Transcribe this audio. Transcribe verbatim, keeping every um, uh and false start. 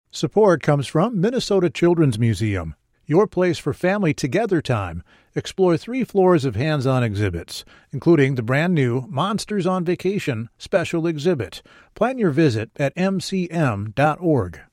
Support comes from Minnesota Children's Museum, your place for family together time. Explore three floors of hands-on exhibits, including the brand-new Monsters on Vacation special exhibit. Plan your visit at m c m dot org.